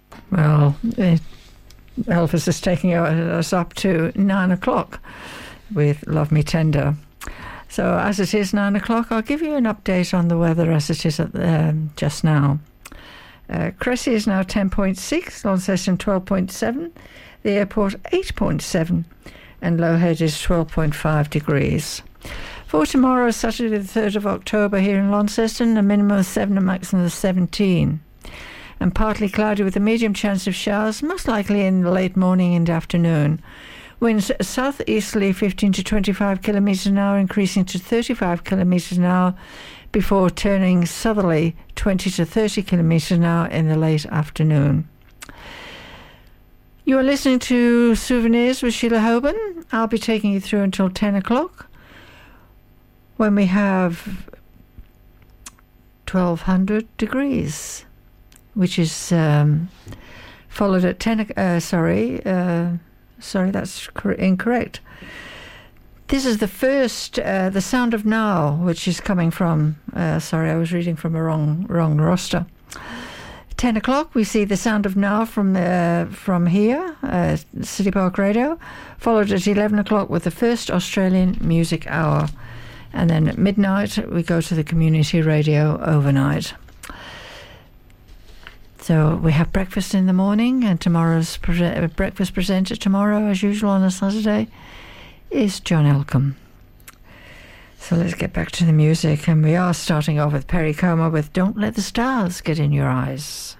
Well, Elvis is taking us up to 9 o'clock with Love Me Tender. So as it is 9 o'clock, I'll give you an update on the weather as it is just now. Cressy is now 10.6, Launceston 12.7, the airport 8.7, and Lowhead is 12.5 degrees. For tomorrow, Saturday the 3rd of October here in Launceston, a minimum of 7, a maximum of 17. And partly cloudy with a medium chance of showers, most likely in the late morning and afternoon. Winds southeasterly 15 to 25 kilometres an hour, increasing to 35 kilometres an hour before turning southerly 20 to 30 kilometres an hour in the late afternoon. You are listening to Souvenirs with Sheila Hoban. I'll be taking you through until 10 o'clock when we have 1200 degrees, which is followed at 10. Sorry, that's incorrect. This is the first, The Sound of Now, which is coming from, I was reading from a wrong roster. 10 o'clock, we see The Sound of Now from here, City Park Radio, followed at 11 o'clock with the first Australian Music Hour. And then at midnight, we go to the Community Radio Overnight. So we have breakfast in the morning, and tomorrow's breakfast presenter tomorrow, as usual on a Saturday, is John Elcombe. So let's get back to the music, and we are starting off with Perry Como with Don't Let the Stars Get in Your Eyes.